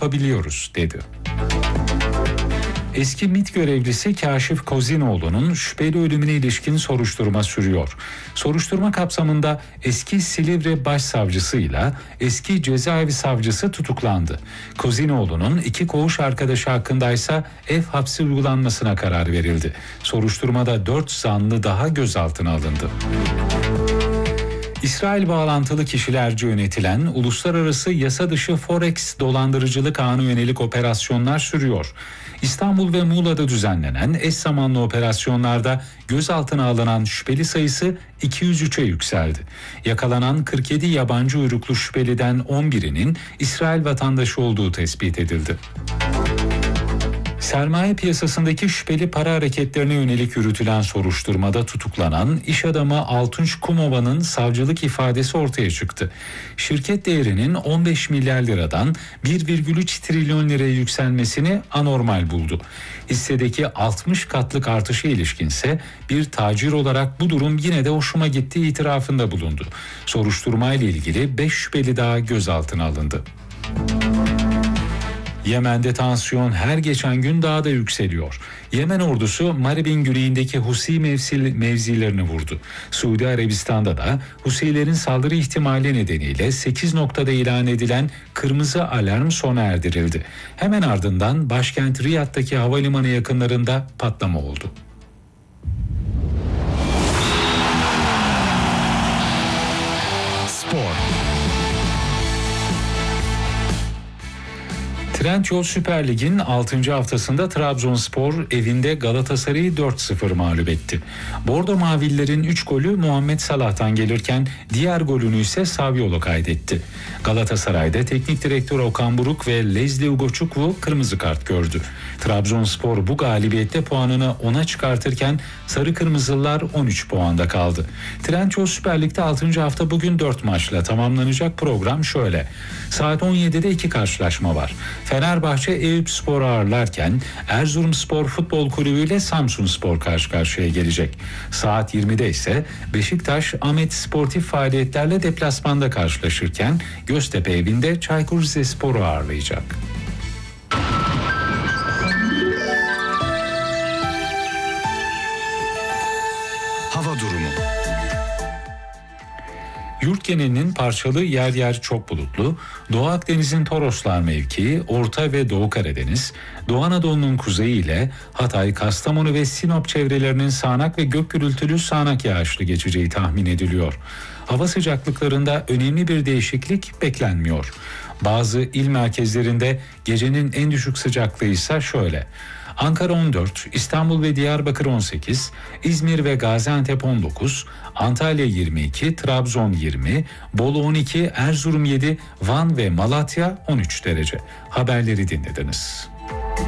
yapabiliyoruz, dedi. Eski MİT görevlisi Kaşif Kozinoğlu'nun şüpheli ölümüne ilişkin soruşturma sürüyor. Soruşturma kapsamında eski Silivri Başsavcısıyla eski cezaevi savcısı tutuklandı. Kozinoğlu'nun 2 koğuş arkadaşı hakkındaysa ev hapsi uygulanmasına karar verildi. Soruşturmada 4 zanlı daha gözaltına alındı. İsrail bağlantılı kişilerce yönetilen uluslararası yasa dışı Forex dolandırıcılık ağına yönelik operasyonlar sürüyor. İstanbul ve Muğla'da düzenlenen eş zamanlı operasyonlarda gözaltına alınan şüpheli sayısı 203'e yükseldi. Yakalanan 47 yabancı uyruklu şüpheliden 11'inin İsrail vatandaşı olduğu tespit edildi. Sermaye piyasasındaki şüpheli para hareketlerine yönelik yürütülen soruşturmada tutuklanan iş adamı Altunç Kumova'nın savcılık ifadesi ortaya çıktı. Şirket değerinin 15 milyar liradan 1,3 trilyon liraya yükselmesini anormal buldu. Hissedeki 60 katlık artışa ilişkinse bir tacir olarak bu durum yine de hoşuma gittiği itirafında bulundu. Soruşturmayla ilgili 5 şüpheli daha gözaltına alındı. Yemen'de tansiyon her geçen gün daha da yükseliyor. Yemen ordusu Maribin güneyindeki Husi mevzilerini vurdu. Suudi Arabistan'da da Husilerin saldırı ihtimali nedeniyle 8 noktada ilan edilen kırmızı alarm sona erdirildi. Hemen ardından başkent Riyad'daki havalimanı yakınlarında patlama oldu. Spor. Trendyol Süper Lig'in 6. haftasında Trabzonspor evinde Galatasaray'ı 4-0 mağlup etti. Bordo Mavililerin 3 golü Muhammed Salah'tan gelirken diğer golünü ise Saviolo kaydetti. Galatasaray'da teknik direktör Okan Buruk ve Leslie Ugochukwu kırmızı kart gördü. Trabzonspor bu galibiyette puanını 10'a çıkartırken Sarı Kırmızılılar 13 puanda kaldı. Trendyol Süper Lig'de 6. hafta bugün 4 maçla tamamlanacak. Program şöyle: saat 17'de 2 karşılaşma var. Fenerbahçe Eyüpspor'u ağırlarken Erzurumspor Futbol Kulübü ile Samsunspor karşı karşıya gelecek. Saat 20'de ise Beşiktaş Ahmet sportif faaliyetlerle deplasmanda karşılaşırken Göztepe evinde Çaykur Rizespor'u ağırlayacak. Hava durumu. Yurt genelinin parçalı, yer yer çok bulutlu, Doğu Akdeniz'in Toroslar mevkii, Orta ve Doğu Karadeniz, Doğu Anadolu'nun kuzeyi ile Hatay, Kastamonu ve Sinop çevrelerinin sağanak ve gök gürültülü sağanak yağışlı geçeceği tahmin ediliyor. Hava sıcaklıklarında önemli bir değişiklik beklenmiyor. Bazı il merkezlerinde gecenin en düşük sıcaklığı ise şöyle: Ankara 14, İstanbul ve Diyarbakır 18, İzmir ve Gaziantep 19, Antalya 22, Trabzon 20, Bolu 12, Erzurum 7, Van ve Malatya 13 derece. Haberleri dinlediniz.